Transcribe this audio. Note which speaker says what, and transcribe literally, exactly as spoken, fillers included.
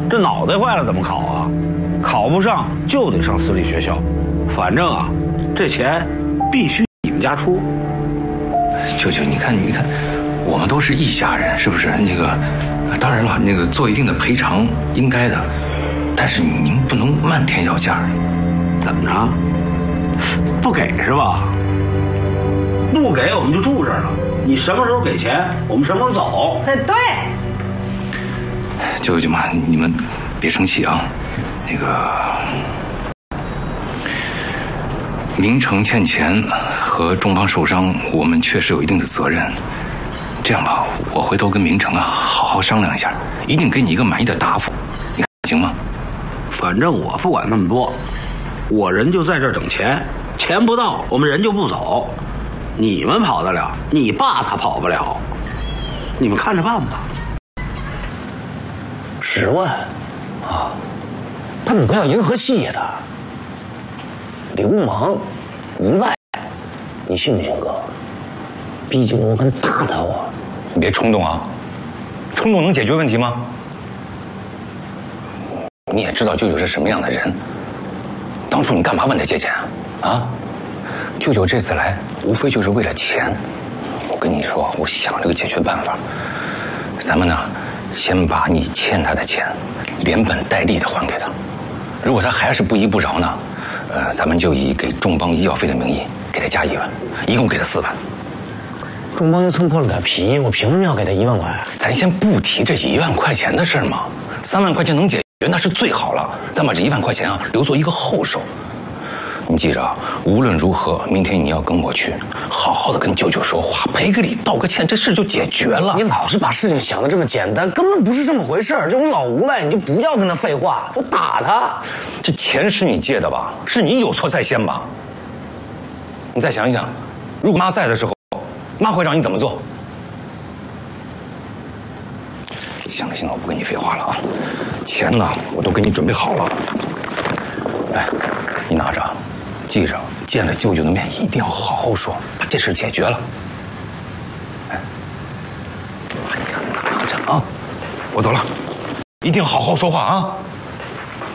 Speaker 1: 这脑袋坏了怎么考啊？考不上就得上私立学校，反正啊，这钱必须你们家出。
Speaker 2: 舅舅，你看，你看，我们都是一家人，是不是？那个，当然了，那个做一定的赔偿应该的，但是您不能漫天要价。
Speaker 1: 怎么着？不给是吧？不给我们就住这儿了。你什么时候给钱，我们什么时候走。
Speaker 3: 哎，对。
Speaker 2: 舅舅妈，你们别生气啊。那个，明成欠钱和众邦受伤，我们确实有一定的责任。这样吧，我回头跟明成啊好好商量一下，一定给你一个满意的答复，你看行吗？
Speaker 1: 反正我不管那么多，我人就在这儿整钱，钱不到我们人就不走。你们跑得了，你爸他跑不了，你们看着办吧。
Speaker 4: 十万啊，他们不要银河系的，流氓无赖，你信不信哥？毕竟我敢打他啊！
Speaker 2: 你别冲动啊，冲动能解决问题吗？你也知道舅舅是什么样的人，当初你干嘛问他借钱啊？啊，舅舅这次来无非就是为了钱。我跟你说，我想了个解决办法，咱们呢，先把你欠他的钱连本带利的还给他。如果他还是不依不饶呢，呃，咱们就以给众邦医药费的名义给他加一万，一共给他四万。
Speaker 4: 众邦就蹭破了点皮，我凭什么要给他一万块？
Speaker 2: 咱先不提这一万块钱的事嘛，三万块钱能解决那是最好了。咱把这一万块钱啊留作一个后手。你记着啊，无论如何，明天你要跟我去，好好的跟舅舅说话，赔个礼，道个歉，这事就解决了。
Speaker 4: 你老是把事情想得这么简单，根本不是这么回事儿。这种老无赖，你就不要跟他废话，我打他。
Speaker 2: 这钱是你借的吧？是你有错在先吧？你再想一想，如果妈在的时候，妈会让你怎么做？行了行了，我不跟你废话了啊，钱呢我都给你准备好了。哎，你拿着。记着，见了舅舅的面一定要好好说，把这事解决了。哎，哎呀，拿着啊！我走了，一定要好好说话啊！